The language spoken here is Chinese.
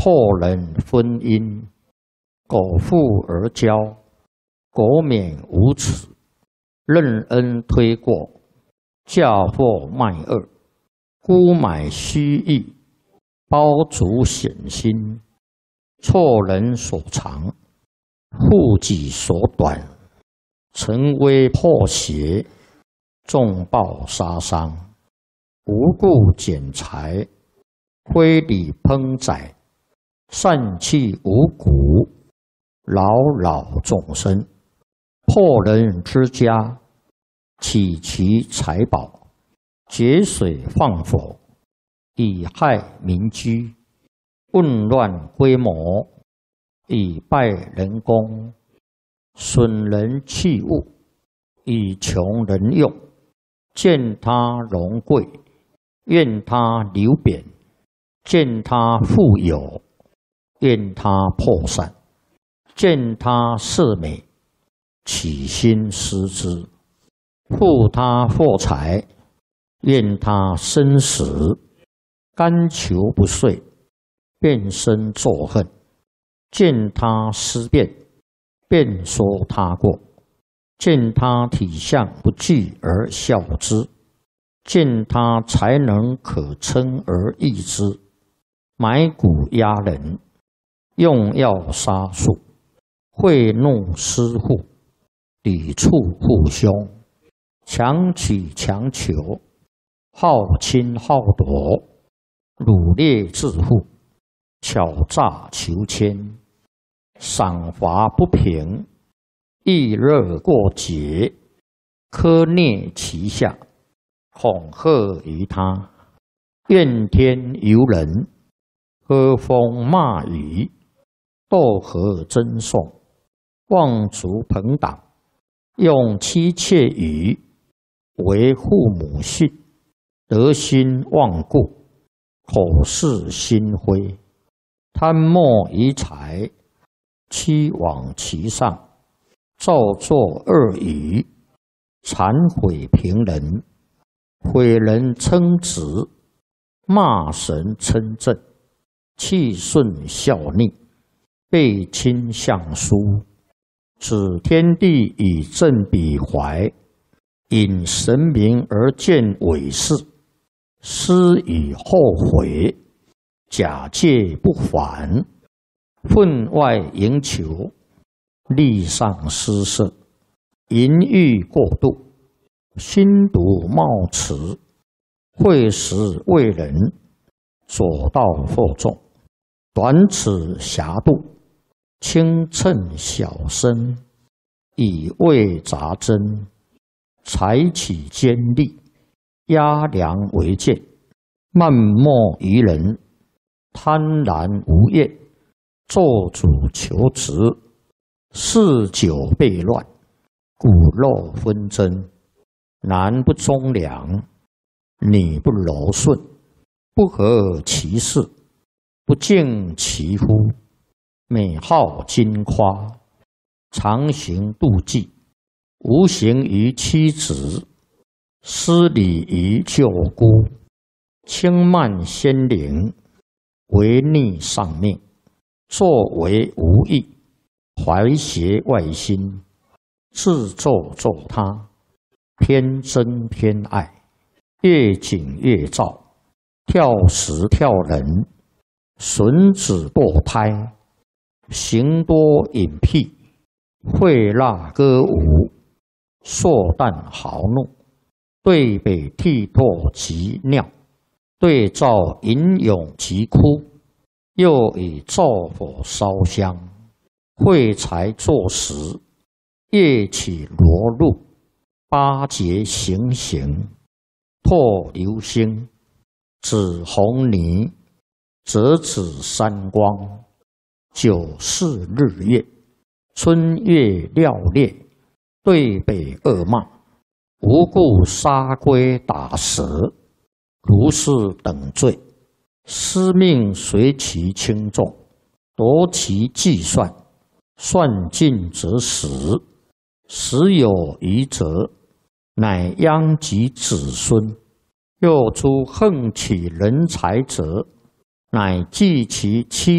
破人婚姻，苟富而骄，苟免无耻，任恩推过，嫁祸卖恶，沽买虚意，包足险心，错人所长，护己所短，沉微破邪，重报杀伤，无故剪裁，非礼烹宰，散弃五谷，扰扰众生，破人之家，起其财宝，节水放火，以害民居，混乱规模，以败人功，损人器物，以穷人用，见他荣贵，愿他流贬，见他富有，愿他破散，见他色美，起心思之，护他获财，愿他生死，甘求不遂，便生作恨，见他思变，便说他过，见他体相不具而笑之，见他才能可称而异之，买骨压人，用药杀术，贿弄私户，抵触父兄，强取强求，好侵好夺，掳掠致富，巧诈求签，赏罚不平，易热过节，苛虐其下，恐吓于他，怨天尤人，喝风骂雨，斗和争讼，妄足朋党，用妻妾语，为父母训，德心忘故，口是心非，贪墨于财，欺罔其上，造作恶语，谄毁平人，毁人称直，骂神称正，气顺效逆，背亲相疏，指天地以正彼怀，引神明而见伪事，思以后悔，假借不还，分外营求，力上失色，淫欲过度，心毒冒迟，会时为人，左道惑众，短尺狭度，轻称小身，以为杂针，采取尖利，压梁为剑，漫莫于人，贪婪无厌，做主求职，嗜酒悖乱，骨肉纷争，男不忠良，女不柔顺，不合其事，不敬其夫，美好矜夸，常行妒忌，无形于妻子，失礼于舅姑，轻慢先灵，违逆上命，作为无益，怀邪外心，自作作他，偏憎偏爱，越紧越躁，跳时跳人，损子堕胎，行多隐僻，会蜡歌舞，硕诞豪怒，对北涕唾及尿，对照吟咏及哭，又以灶火烧香，会财作食，夜起罗露，八节行刑，唾流星，指红泥，折指三光，九四日月，春月料裂，对北恶骂，无故杀龟打蛇，如是等罪，司命随其轻重，夺其计算，算尽则死，死有余则，乃殃及子孙。又诸横取人财者，乃计其妻